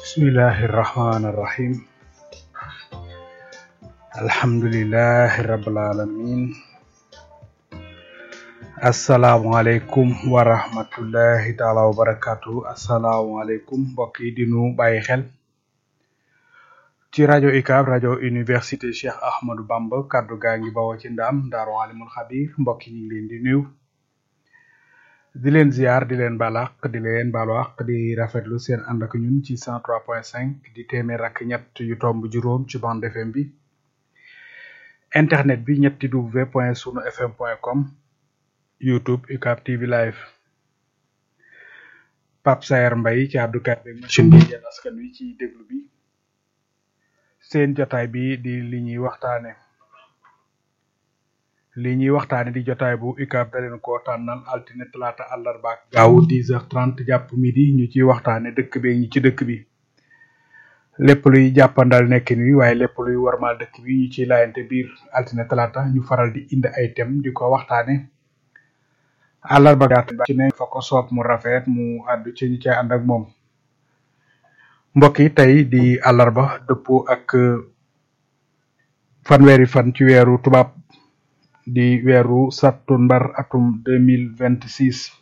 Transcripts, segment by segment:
Bismillahirrahmanirrahim. Alhamdulillahi rabbil alamin. Assalamualaikum warahmatullahi taala wabarakatuh. Assalamualaikum mbokk yi di nu bàyyi xel ci rajo UCAB rajo Université Cheikh Ahmadou Bamba kaddu gaa ngi bawoo ci ndam Daaru Alimul Xabir mbokk yi ñu ngi leen di nuyu di leen ziar di leen balaq di leen balwaq di rafetlu seen ànd ak ñun ci 103.5 di téeméer ak ñett yu tomb juróom ci bande FM bi internet bi ñetti w.sunufm.com YouTube UCAB TV live Pape Sayer Mbaye ci àddukat bi machine bi yéen askan wi ci déglu bi seen jotaay bi di li ñuy waxtaane di jotaay bu UCAB da leen ko tànnal altine talaata àllarba ak gaawu 10h30 jàpp midi ñu ciy waxtaane dëkk bi ñi ci dëkk bi lépp luy jàppandal nekkin wi waaye lépp luy warmal dëkk bi ñu ciy laayante biir altine talaata ñu faral di indi ay thème di ko waxtaane àllarba gàtt ci ne fa ko soob mu rafet mu àddu ci ñu cay ànd ak moom mbokk yi tey di àllarba dëppoo ak fanweeri fan ci weeru tubaab di weeru sattumbar atum 2026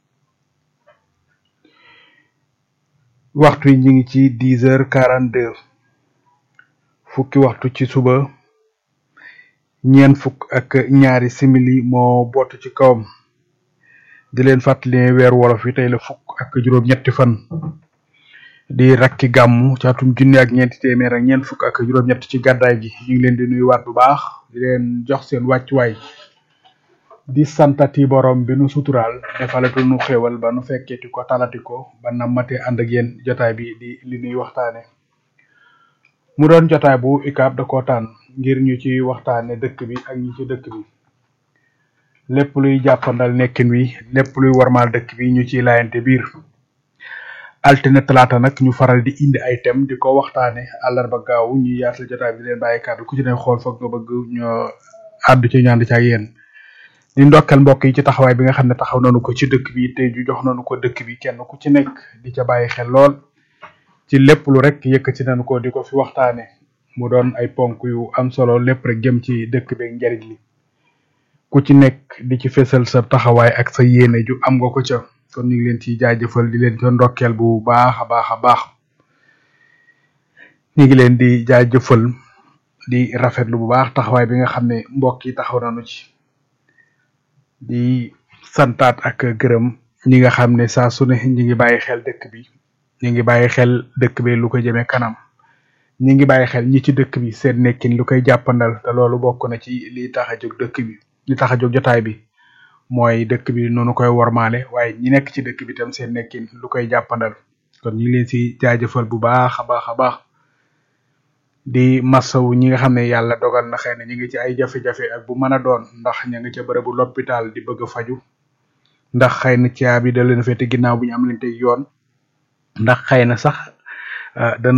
waxtu yi ñu ngi ci 10h42 fukki waxtu ci suba ñeent fukk ak ñaari simili moo bootu ci kawam di leen fàttali ne weeru wolof yi tey la fukk ak juróom-ñetti fan di rakki gàmmu ci atum junni ak ñeenti téeméer ak ñeent fukk ak juróom-ñett ci gàddaay gi ñu ngi leen di nuyuwaat bu baax di leen jox seen wàccuwaay di santati borom bi nu suturaal defalatu nu xéewal ba nu fekkeeti ko talati ko ba nammate ànd ak yéen jotaay bi di li nuy waxtaane mu doon jotaay bu UCAB da ko tànn ngir ñu ci waxtaane dëkk bi ak ñi ci dëkk bi lépp luy jàppandal nekkin wi lépp luy warmaal dëkk bi ñu ciy laayante biir altine talaata nag ñu faral di indi ay thème di ko waxtaane àllarba gaawu ñu yaatal jotaay bi leen bàyyi kàddu ku ci ne xool foog nga bëgg ñoo àddu ci ñand ci ak yéen di ndokkal mbokk yi ci taxawaay bi nga xam ne taxaw nañu ko ci dëkk bi te ju jox nañu ko dëkk bi kenn ku ci nekk di ca bàyyi xel lool ci lépp lu rek yëkkati nañu ko di ko fi waxtaane mu doon ay ponk yu am solo lépp rek jëm ci dëkk bi njariñ li ku ci nekk di ci fésal sa taxawaay ak sa yéene ju am nga ko ca kon ñu ngi leen ci jaajëfal di leen ci ndokkeel bu baax a baax ñu ngi leen di jaajëfal di rafetlu bu baax taxawaay bi nga xam ne mbokk yi taxaw nañu ci di santaat ak gërëm ñi nga xam ne saa su ne ñi ngi bàyyi xel dëkk bi ñi ngi bàyyi xel dëkk bi lu ko jëmee kanam ñi ngi bàyyi xel ñi ci dëkk bi seen nekkin lu koy jàppandal te loolu bokk na ci li tax a jóg dëkk bi li tax a jóg jotaay bi mooy dëkk bi noonu koy wormaale waaye ñi nekk ci dëkk bi tam seen nekkin lu koy jàppandal kon ñu ngi leen si jaajëfal bu baax a baax di masawu ñi nga xam ne yàlla dogal na xëy na ñi ngi ci ay jafe-jafe ak bu mën a doon ndax ña nga ca bërëbu l'hôpital di bëgg a faju ndax xëy na caabi da leen fete ginnaaw bu ñu am leen teg yoon ndax xëy na sax dana